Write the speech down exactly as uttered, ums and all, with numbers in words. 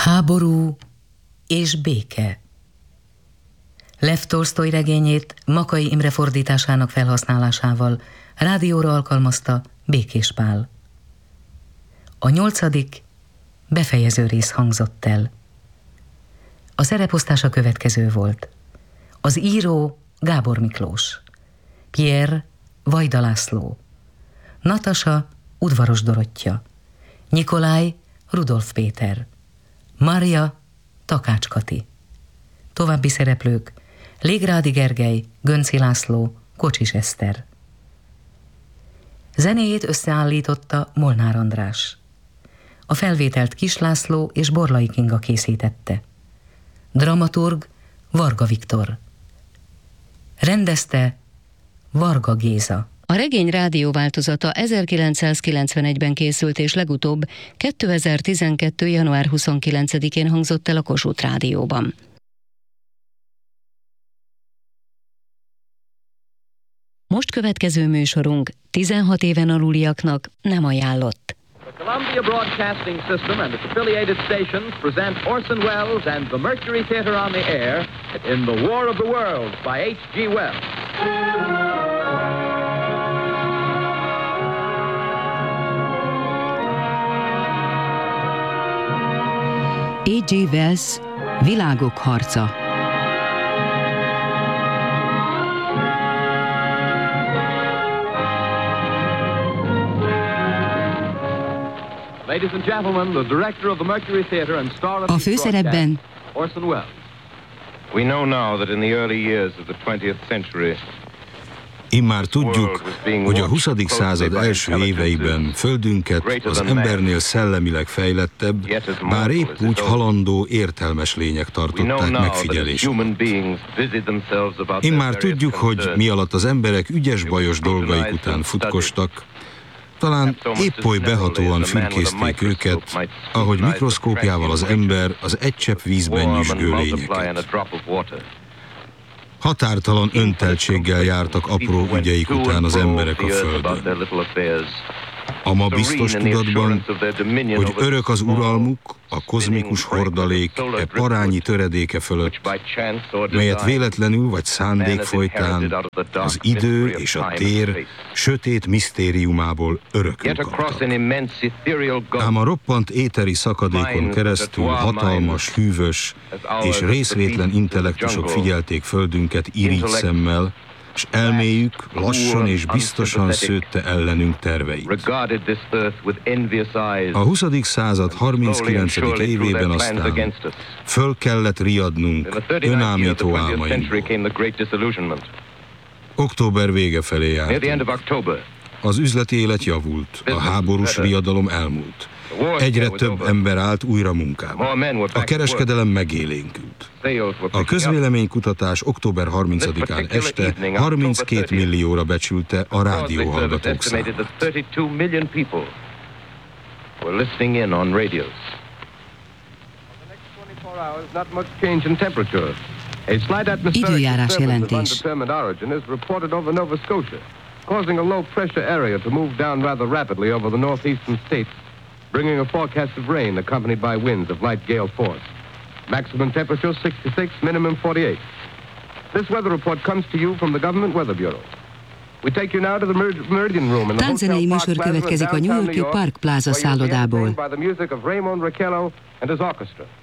Háború és béke. Lev Tolsztoj regényét Makay Imre fordításának felhasználásával rádióra alkalmazta Békés Pál. A nyolcadik, befejező rész hangzott el. A szereposztás a következő volt. Az író Gábor Miklós, Pierre Vajda László, Natasa Udvaros Dorottya, Nyikolaj Rudolf Péter, Mária Takács Kati. További szereplők: Légrádi Gergely, Gönci László, Kocsis Eszter. Zenéjét összeállította Molnár András. A felvételt Kis László és Borlai Kinga készítette. Dramaturg Varga Viktor. Rendezte Varga Géza. A regény rádióváltozata ezerkilencszázkilencvenegyben készült, és legutóbb kétezer-tizenkettő. január huszonkilencedikén hangzott el a Kossuth Rádióban. Most következő műsorunk tizenhat éven aluliaknak nem ajánlott. The Columbia Broadcasting System and its affiliated stations present Orson Welles and the Mercury Theatre on the air in The War of the Worlds by H G Wells. H G Wells Világok harca. Ladies and gentlemen, the director of the Mercury Theatre and star of A főszerepben Orson Welles. We know now that in the early years of the twentieth century, Immár tudjuk, hogy a huszadik század első éveiben földünket az embernél szellemileg fejlettebb, bár épp úgy halandó értelmes lények tartották megfigyelésüket. Immár tudjuk, hogy mi alatt az emberek ügyes-bajos dolgaik után futkostak, talán épp oly behatóan fürkészték őket, ahogy mikroszkópjával az ember az egy csepp vízben nyüzsgő lényeket. Határtalan önteltséggel jártak apró ügyeik után az emberek a földön. A ma biztos tudatban, hogy örök az uralmuk, a kozmikus hordalék e parányi töredéke fölött, melyet véletlenül vagy szándék folytán az idő és a tér sötét misztériumából örökül kaptak. Ám a roppant éteri szakadékon keresztül hatalmas, hűvös és részvétlen intellektusok figyelték földünket irigy szemmel, s elméjük lassan és biztosan szőtte ellenünk terveit. A huszadik század harminckilencedik évében aztán föl kellett riadnunk önállító álmainkból. Október vége felé jártunk. Az üzleti élet javult, a háborús riadalom elmúlt. Egyre több ember állt újra munkába. A kereskedelem megélénkült. A közvéleménykutatás október harmincadikán este harminckét millióra becsülte a rádióhallgatók számát. Időjárás jelentés. Causing a low pressure area to move down rather rapidly over the northeastern states, bringing a forecast of rain accompanied by winds of light gale force. Maximum temperature sixty-six, minimum forty-eight. This weather report comes to you from the Government Weather Bureau. We take you now to the Meridian Room in the Tánczenei műsor következik a New York-i Park Plaza szállodából. By the music of Raymond Raquello and his orchestra.